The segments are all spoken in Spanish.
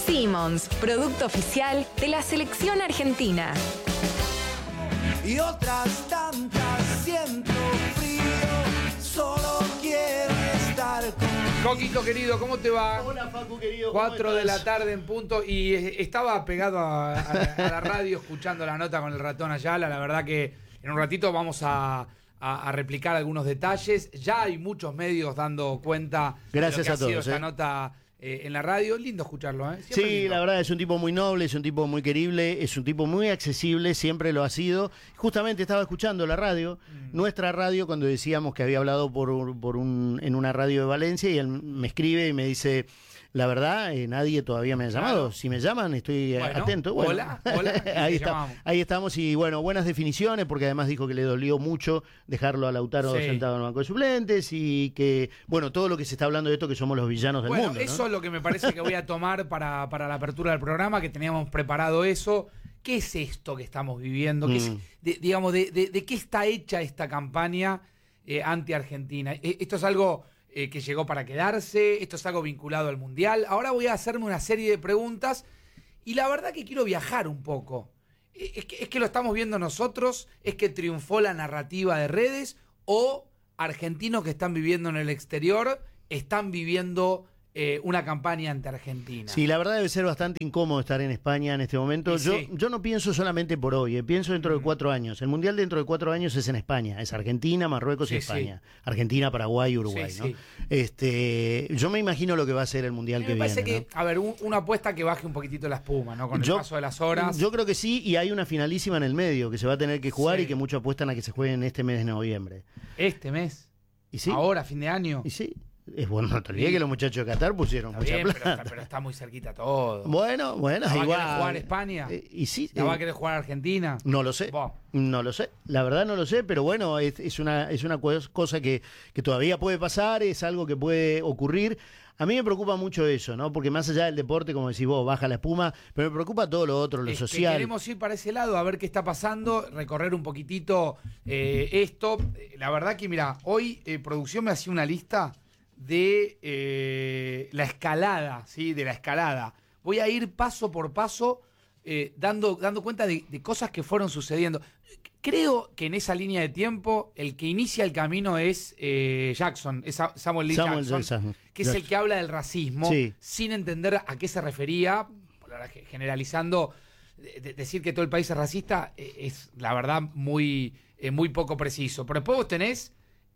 Simmons, producto oficial de la selección argentina. Y otras tantas siento frío, solo quiero estar con... Coquito querido, ¿cómo te va? Hola Facu querido. 4 de la tarde en punto y estaba pegado a la radio escuchando la nota con el ratón Ayala. La verdad que en un ratito vamos a replicar algunos detalles. Ya hay muchos medios dando cuenta Gracias de lo que a todos, ha sido esta nota en la radio. Lindo escucharlo, ¿eh? Siempre Sí, lindo. la verdad es un tipo muy noble, es un tipo muy querible, es un tipo muy accesible, siempre lo ha sido. Justamente estaba escuchando la radio, nuestra radio, cuando decíamos que había hablado en una radio de Valencia, y él me escribe y me dice: la verdad, nadie todavía me ha llamado. Claro. Si me llaman, estoy atento. Bueno, hola, ahí estamos. Y bueno, buenas definiciones, porque además dijo que le dolió mucho dejarlo a Lautaro sentado en el banco de suplentes, y que, bueno, todo lo que se está hablando de esto, que somos los villanos del mundo, ¿no? Eso es lo que me parece que voy a tomar para la apertura del programa, que teníamos preparado eso. ¿Qué es esto que estamos viviendo? ¿Qué es, de qué está hecha esta campaña anti-Argentina? Esto es algo que llegó para quedarse, esto es algo vinculado al Mundial. Ahora voy a hacerme una serie de preguntas y la verdad que quiero viajar un poco. ¿Es que lo estamos viendo nosotros? ¿Es que triunfó la narrativa de redes? ¿O argentinos que están viviendo en el exterior están viviendo una campaña anti-Argentina? Sí, la verdad debe ser bastante incómodo estar en España en este momento. Yo no pienso solamente por hoy, pienso dentro de 4 años. El Mundial dentro de 4 años es en España, es Argentina, Marruecos y España. Argentina, Paraguay, Uruguay, ¿no? Yo me imagino lo que va a ser el Mundial que viene. Me parece que, a ver, una apuesta que baje un poquitito la espuma, ¿no? Con el paso de las horas. Yo creo que sí, y hay una finalísima en el medio que se va a tener que jugar y que muchos apuestan a que se juegue en este mes de noviembre. ¿Este mes? ¿Y sí? ¿Ahora, fin de año? ¿Y sí? Es bueno, no te olvides que los muchachos de Qatar pusieron mucha plata. Pero está muy cerquita todo. Bueno, ¿La va igual. a querer jugar España? ¿Y sí? ¿La va a querer jugar Argentina? No lo sé. No lo sé. La verdad no lo sé, pero bueno, es una cosa que todavía puede pasar, es algo que puede ocurrir. A mí me preocupa mucho eso, ¿no? Porque más allá del deporte, como decís vos, baja la espuma, pero me preocupa todo lo otro, lo social. Queremos ir para ese lado, a ver qué está pasando, recorrer un poquitito esto. La verdad que, mira, hoy producción me hacía una lista de la escalada, ¿sí? De la escalada. Voy a ir paso por paso dando cuenta de cosas que fueron sucediendo. Creo que en esa línea de tiempo el que inicia el camino es Jackson, es Samuel Lee Jackson, que es el que habla del racismo, sin entender a qué se refería, generalizando. Decir que todo el país es racista es, la verdad, muy poco preciso. Pero después vos tenés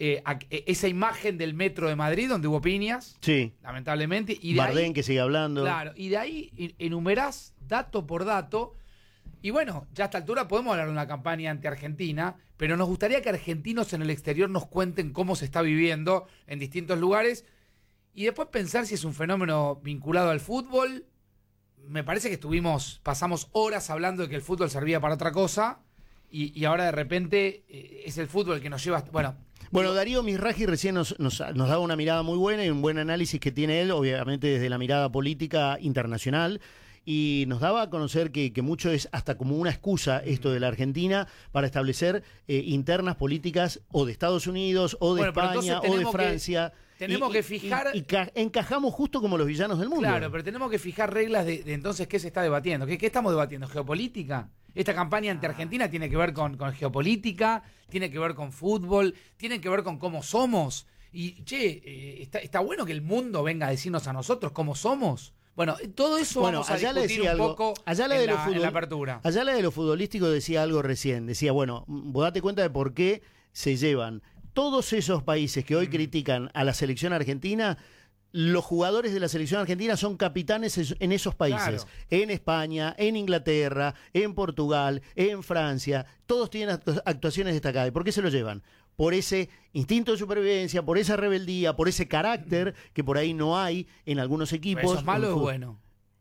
esa imagen del metro de Madrid donde hubo piñas, lamentablemente, y de Bardem ahí, que sigue hablando. Claro, y de ahí enumerás dato por dato, y bueno, ya a esta altura podemos hablar de una campaña anti-Argentina, pero nos gustaría que argentinos en el exterior nos cuenten cómo se está viviendo en distintos lugares, y después pensar si es un fenómeno vinculado al fútbol. Me parece que pasamos horas hablando de que el fútbol servía para otra cosa, y ahora de repente es el fútbol el que nos lleva... Bueno, Darío Mizrahi recién nos daba una mirada muy buena y un buen análisis que tiene él, obviamente desde la mirada política internacional, y nos daba a conocer que mucho es hasta como una excusa esto de la Argentina para establecer internas políticas o de Estados Unidos o de España o de Francia. Tenemos que fijar... Y encajamos justo como los villanos del mundo. Claro, pero tenemos que fijar reglas de entonces qué se está debatiendo. ¿Qué estamos debatiendo? ¿Geopolítica? Esta campaña anti-Argentina tiene que ver con geopolítica, tiene que ver con fútbol, tiene que ver con cómo somos. Y, está bueno que el mundo venga a decirnos a nosotros cómo somos. Bueno, todo eso vamos a discutir un poco en la apertura. Ayala de lo futbolístico decía algo recién. Decía, bueno, vos date cuenta de por qué se llevan todos esos países que hoy critican a la selección argentina. Los jugadores de la selección argentina son capitanes en esos países, en España, en Inglaterra, en Portugal, en Francia, todos tienen actuaciones destacadas. ¿Y por qué se lo llevan? Por ese instinto de supervivencia, por esa rebeldía, por ese carácter que por ahí no hay en algunos equipos. ¿Eso es malo o es bueno?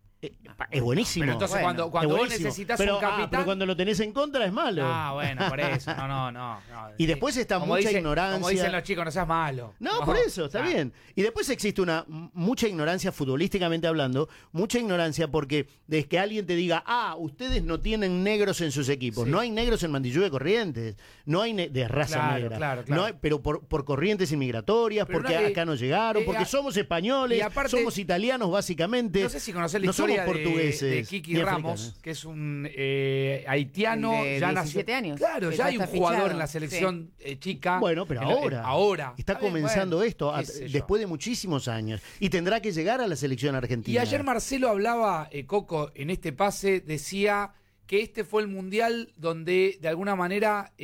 Es buenísimo. Pero entonces cuando vos necesitas un capitán... pero cuando lo tenés en contra es malo. Bueno, por eso. No. Y después está mucha ignorancia. Como dicen los chicos, no seas malo. No, por eso, está bien. Y después existe mucha ignorancia, futbolísticamente hablando, mucha ignorancia porque desde que alguien te diga, ustedes no tienen negros en sus equipos. No hay negros en Mandillú de Corrientes. No hay de raza negra. Claro. No hay, pero por corrientes inmigratorias, porque acá no llegaron, porque somos españoles, somos italianos básicamente. No sé si conocés la historia historia portugueses, de Kiki ni Ramos, africanos. que es un haitiano. El de ya 17 años, Claro, que ya ya hay un está jugador fichado, en la selección chica. Bueno, pero ahora Está está bien, comenzando bueno, esto qué sé yo. después de muchísimos años y tendrá que llegar a la selección argentina. Y ayer Marcelo hablaba, Coco, en este pase, decía que este fue el mundial donde de alguna manera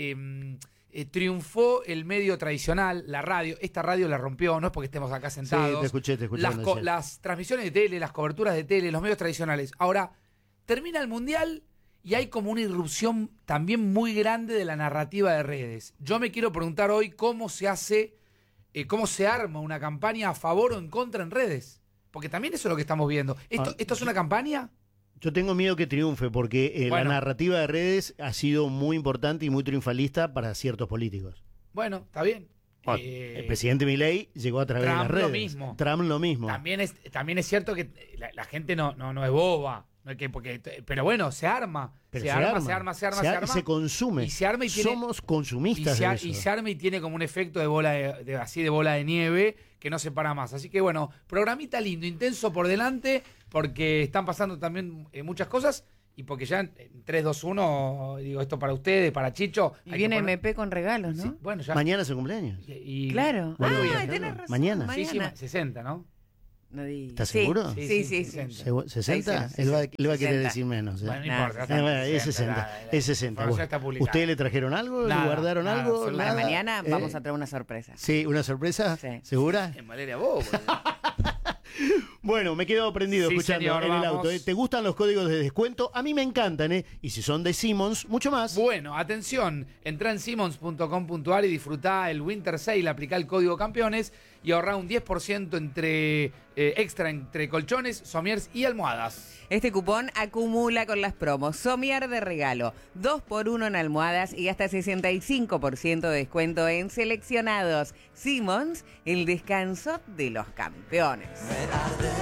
triunfó el medio tradicional, la radio. Esta radio la rompió, no es porque estemos acá sentados. Sí, te escuché ayer. Las transmisiones de tele, las coberturas de tele, los medios tradicionales. Ahora, termina el mundial y hay como una irrupción también muy grande de la narrativa de redes. Yo me quiero preguntar hoy cómo se hace, cómo se arma una campaña a favor o en contra en redes. Porque también eso es lo que estamos viendo. ¿Esto es una campaña? Yo tengo miedo que triunfe porque la narrativa de redes ha sido muy importante y muy triunfalista para ciertos políticos. Bueno, está bien. El presidente Milei llegó a través de las redes. Trump lo mismo. También es cierto que la gente no es boba. No es que pero bueno, se arma. Se arma. Se consume. Y se arma y tiene, somos consumistas de eso. Y se arma y tiene como un efecto de bola de bola de nieve que no se para más. Así que bueno, programita lindo, intenso por delante, porque están pasando también muchas cosas y porque ya en 3, 2, 1, digo esto para ustedes, para Chicho. Y viene MP con regalos, ¿no? Sí, bueno, ya. Mañana es el cumpleaños. Claro. Bueno, tenés razón. Mañana. Sí, 60, ¿no? No ¿Estás seguro? Sí. 60. Él va a querer decir menos. Bueno, no importa. Es 60. Es 60. Bueno, ya está publicado. ¿Ustedes le trajeron algo? Nada, ¿Le guardaron nada, algo? Para Nada. mañana vamos a traer una sorpresa. Sí, ¿una sorpresa? Sí. ¿Segura? En Valeria vos. Bueno, me quedo prendido Sí, escuchando señor, en el vamos. auto. ¿Te gustan los códigos de descuento? A mí me encantan, ¿eh? Y si son de Simmons, mucho más. Bueno, atención, entra en simmons.com.ar y disfrutá el Winter Sale, aplicá el código campeones y ahorrá un 10% extra entre colchones, somiers y almohadas. Este cupón acumula con las promos Somier de regalo, 2x1 en almohadas y hasta 65% de descuento en seleccionados. Simmons, el descanso de los campeones.